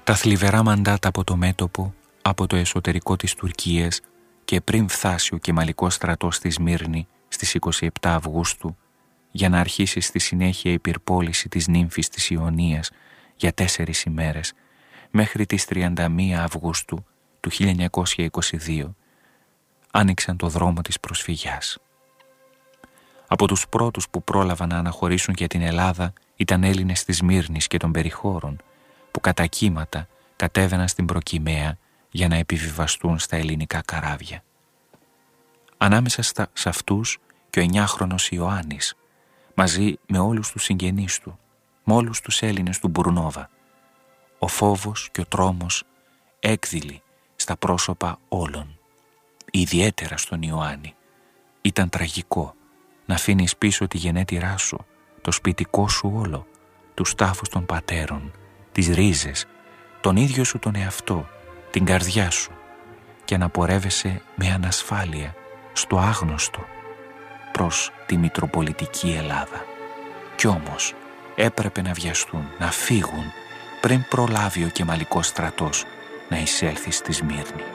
Τα θλιβερά μαντάτα από το μέτωπο, από το εσωτερικό της Τουρκίας και πριν φτάσει ο κεμαλικός στρατός στη Σμύρνη στις 27 Αυγούστου για να αρχίσει στη συνέχεια η πυρπόληση της νύμφης της Ιωνίας για 4 ημέρες μέχρι τις 31 Αυγούστου του 1922 άνοιξαν το δρόμο της προσφυγιάς. Από τους πρώτους που πρόλαβαν να αναχωρήσουν για την Ελλάδα ήταν Έλληνες της Σμύρνης και των περιχώρων που κατά κύματα κατέβαιναν στην Προκυμαία για να επιβιβαστούν στα ελληνικά καράβια. Ανάμεσα σε αυτούς και ο 9χρονος Ιωάννης, μαζί με όλους τους συγγενείς του, με όλους τους Έλληνες του Μπουρνόβα. Ο φόβος και ο τρόμος έκδηλοι στα πρόσωπα όλων. Ιδιαίτερα στον Ιωάννη. Ήταν τραγικό να αφήνεις πίσω τη γενέτειρά σου, το σπιτικό σου όλο, τους τάφους των πατέρων, τις ρίζες, τον ίδιο σου τον εαυτό, την καρδιά σου και να πορεύεσαι με ανασφάλεια στο άγνωστο προς τη Μητροπολιτική Ελλάδα. Κι όμως έπρεπε να βιαστούν, να φύγουν πριν προλάβει ο κεμαλικός στρατός να εισέλθει στη Σμύρνη.